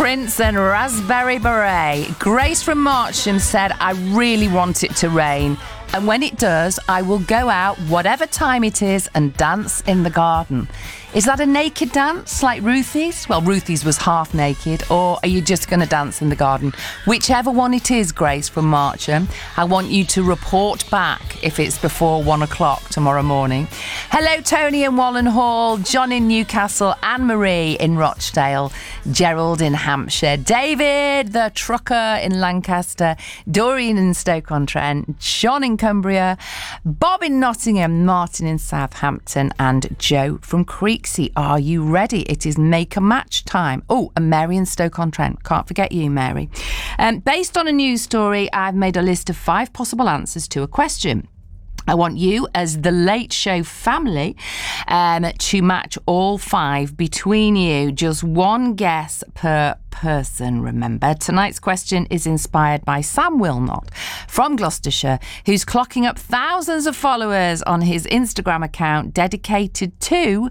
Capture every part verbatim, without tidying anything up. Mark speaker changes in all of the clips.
Speaker 1: Prince and Raspberry Beret. Grace from Marcham said, I really want it to rain. And when it does, I will go out, whatever time it is, and dance in the garden. Is that a naked dance like Ruthie's? Well, Ruthie's was half naked. Or are you just going to dance in the garden? Whichever one it is, Grace from Marcham, I want you to report back if it's before one o'clock tomorrow morning. Hello, Tony in Wallen Hall, John in Newcastle, Anne-Marie in Rochdale, Gerald in Hampshire, David the trucker in Lancaster, Doreen in Stoke-on-Trent, John in Cumbria, Bob in Nottingham, Martin in Southampton, and Joe from Creeksea. Are you ready? It is make a match time. Oh, and Mary in Stoke-on-Trent. Can't forget you, Mary. Um, based on a news story, I've made a list of five possible answers to a question. I want you, as the Late Show family, um, to match all five between you. Just one guess per person, remember. Tonight's question is inspired by Sam Wilnot from Gloucestershire, who's clocking up thousands of followers on his Instagram account dedicated to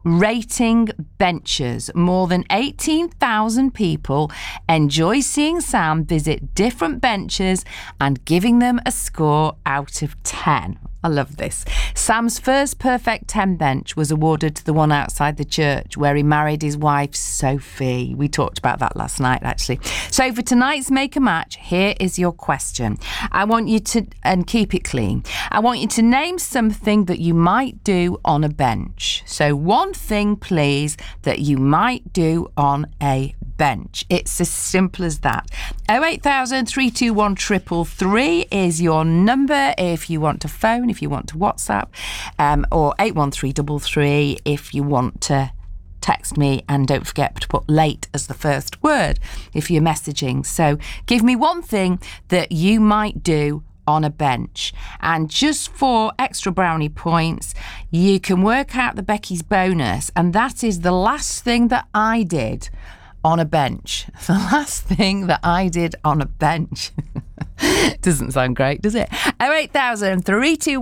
Speaker 1: rating benches. More than eighteen thousand people enjoy seeing Sam visit different benches and giving them a score out of ten. I love this. Sam's first perfect ten bench was awarded to the one outside the church where he married his wife, Sophie. We talked about that last night, actually. So for tonight's Make a Match, here is your question. I want you to, and keep it clean, I want you to name something that you might do on a bench. So one thing, please, that you might do on a bench. It's as simple as that. oh eight thousand, three two one, three three three is your number if you want to phone, if you want to WhatsApp, um, or eight one three three three if you want to text me, and don't forget to put late as the first word if you're messaging. So give me one thing that you might do on a bench. And just for extra brownie points, you can work out the Becky's bonus, and that is the last thing that I did on a bench. The last thing that I did on a bench. Doesn't sound great, does it? oh eight thousand, three two